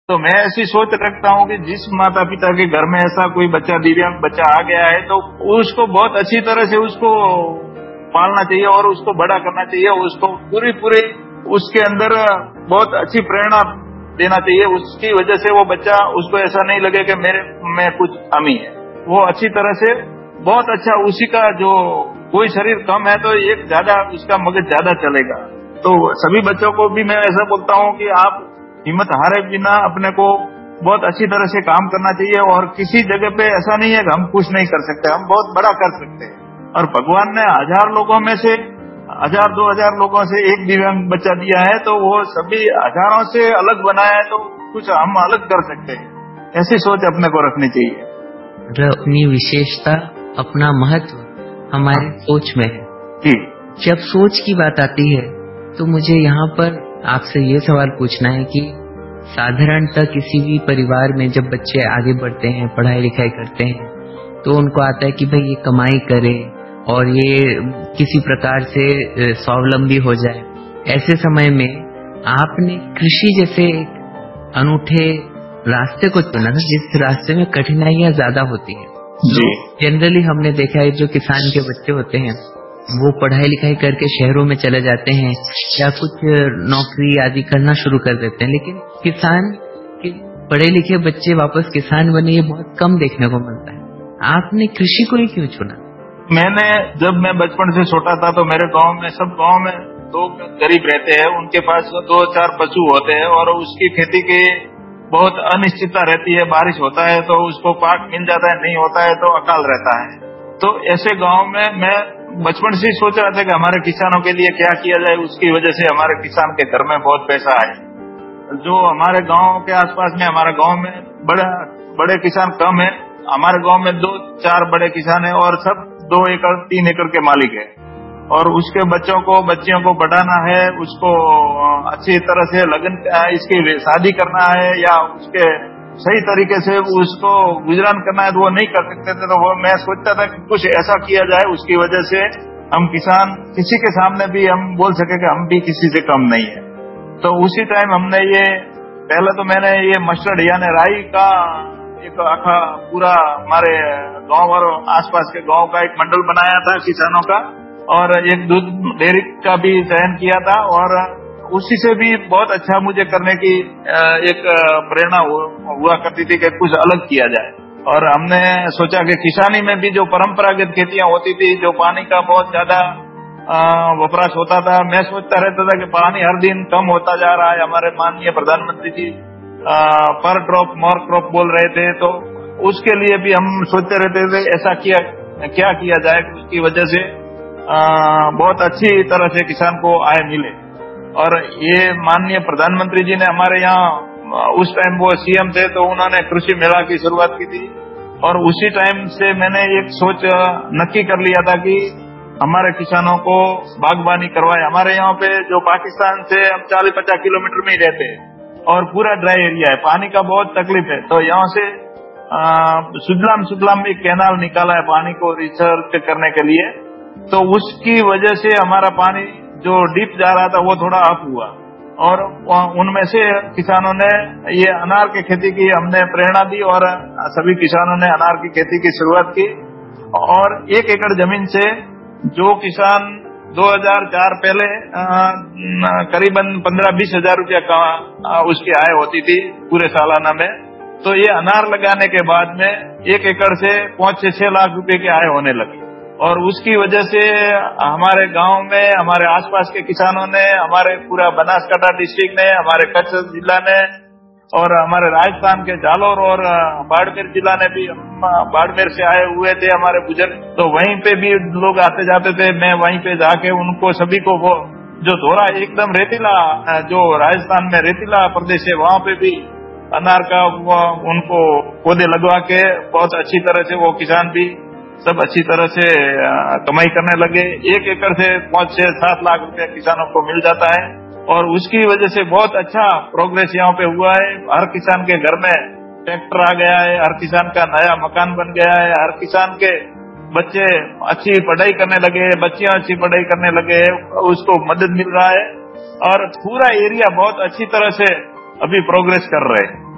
तो मैं ऐसी सोच रखता हूँ कि जिस माता पिता के घर में ऐसा कोई बच्चा, दिव्यांग बच्चा आ गया है, तो उसको बहुत अच्छी तरह से उसको पालना चाहिए और उसको बड़ा करना चाहिए। उसको पूरी उसके अंदर बहुत अच्छी प्रेरणा देना चाहिए। उसकी वजह से वो बच्चा, उसको ऐसा नहीं लगे कि मेरे में कुछ कमी है। वो अच्छी तरह से बहुत अच्छा, उसी का जो कोई शरीर कम है तो एक ज्यादा उसका मगज ज्यादा चलेगा। तो सभी बच्चों को भी मैं ऐसा बोलता हूँ कि आप हिम्मत हारे बिना अपने को बहुत अच्छी तरह से काम करना चाहिए। और किसी जगह पे ऐसा नहीं है कि हम कुछ नहीं कर सकते, हम बहुत बड़ा कर सकते हैं। और भगवान ने 1000 लोगों में से 1000-2000 लोगों से एक दिव्यांग बच्चा दिया है, तो वो सभी हजारों से अलग बनाया है, तो कुछ हम अलग कर सकते हैं। ऐसी सोच अपने को रखनी चाहिए। मतलब अपनी विशेषता, अपना महत्व हमारी सोच में है जी। जब सोच की बात आती है तो मुझे यहाँ पर आपसे ये सवाल पूछना है कि साधारणतः किसी भी परिवार में जब बच्चे आगे बढ़ते हैं, पढ़ाई लिखाई करते हैं, तो उनको आता है कि भाई ये कमाई करे और ये किसी प्रकार से स्वावलंबी हो जाए। ऐसे समय में आपने कृषि जैसे एक अनूठे रास्ते को चुना था, जिस रास्ते में कठिनाइयां ज्यादा होती हैं। जी। जनरली हमने देखा है जो किसान के बच्चे होते हैं वो पढ़ाई लिखाई करके शहरों में चले जाते हैं या कुछ नौकरी आदि करना शुरू कर देते हैं, लेकिन किसान के पढ़े लिखे बच्चे वापस किसान बने ये बहुत कम देखने को मिलता है। आपने कृषि को ही क्यों चुना? जब मैं बचपन से छोटा था तो मेरे गांव में, सब गांव में लोग गरीब रहते हैं, उनके पास 2-4 पशु होते हैं और उसकी खेती की बहुत अनिश्चितता रहती है। बारिश होता है तो उसको पाक मिल जाता है, नहीं होता है तो अकाल रहता है। तो ऐसे गांव में मैं बचपन से ही सोच रहा था कि हमारे किसानों के लिए क्या किया जाए। उसकी वजह से हमारे किसान के घर में बहुत पैसा आए। जो हमारे गांव के आसपास में, हमारे गांव में बड़े किसान कम है। हमारे गांव में 2-4 बड़े किसान हैं और सब 2 एकड़ 3 एकड़ के मालिक है। और उसके बच्चियों को बढ़ाना है, उसको अच्छी तरह से इसकी शादी करना है या उसके सही तरीके से उसको गुजरान करना है, तो वो नहीं कर सकते थे। तो वो मैं सोचता था कि कुछ ऐसा किया जाए, उसकी वजह से हम किसान किसी के सामने भी हम बोल सके कि हम भी किसी से कम नहीं है। तो उसी टाइम हमने पहले तो मैंने ये मस्टर्ड यानी राई का एक आखा पूरा हमारे गांव और आसपास के गांव का एक मंडल बनाया था किसानों का, और एक दूध डेयरी का भी चयन किया था। और उसी से भी बहुत अच्छा मुझे करने की एक प्रेरणा हुआ करती थी कि कुछ अलग किया जाए। और हमने सोचा कि किसानी में भी जो परंपरागत खेतियां होती थी, जो पानी का बहुत ज्यादा वपराश होता था, मैं सोचता रहता था कि पानी हर दिन कम होता जा रहा है। हमारे माननीय प्रधानमंत्री जी पर ड्रॉप मोर क्रॉप बोल रहे थे, तो उसके लिए भी हम सोचते रहते थे ऐसा क्या किया जाए उसकी वजह से बहुत अच्छी तरह से किसान को आय मिले। और ये माननीय प्रधानमंत्री जी ने हमारे यहाँ उस टाइम वो सीएम थे, तो उन्होंने कृषि मेला की शुरुआत की थी। और उसी टाइम से मैंने एक सोच नक्की कर लिया था कि हमारे किसानों को बागबानी करवाए। हमारे यहाँ पे जो पाकिस्तान से हम 40-50 किलोमीटर में ही रहते हैं और पूरा ड्राई एरिया है, पानी का बहुत तकलीफ है। तो यहाँ से सुजलाम एक कैनाल निकाला है पानी को रिसर्च करने के लिए। तो उसकी वजह से हमारा पानी जो डीप जा रहा था वो थोड़ा अप हुआ। और उनमें से किसानों ने ये अनार की खेती की हमने प्रेरणा दी और सभी किसानों ने अनार की खेती की शुरुआत की। और 1 एकड़ जमीन से जो किसान 2004 पहले करीबन 15-20 हजार रुपया का उसकी आय होती थी पूरे सालाना में, तो ये अनार लगाने के बाद में 1 एकड़ से 5-6 लाख रुपए की आय होने लगी। और उसकी वजह से हमारे गांव में, हमारे आसपास के किसानों ने, हमारे पूरा बनासकांठा डिस्ट्रिक्ट ने, हमारे कच्छ जिला ने और हमारे राजस्थान के जालोर और बाड़मेर जिला ने भी, बाड़मेर से आए हुए थे हमारे बुजुर्ग, तो वहीं पे भी लोग आते जाते थे। मैं वहीं पे जाके उनको सभी को वो जो धोरा एकदम रेतीला, जो राजस्थान में रेतीला प्रदेश है, वहां पे भी अनार का उनको पौधे लगवा के बहुत अच्छी तरह से वो किसान भी सब अच्छी तरह से कमाई करने लगे। 1 एकड़ से 5-6-7 लाख रुपया किसानों को मिल जाता है। और उसकी वजह से बहुत अच्छा प्रोग्रेस यहाँ पे हुआ है। हर किसान के घर में ट्रैक्टर आ गया है, हर किसान का नया मकान बन गया है, हर किसान के बच्चे अच्छी पढ़ाई करने लगे, बच्चियां अच्छी पढ़ाई करने लगे, उसको मदद मिल रहा है। और पूरा एरिया बहुत अच्छी तरह से अभी प्रोग्रेस कर रहे हैं।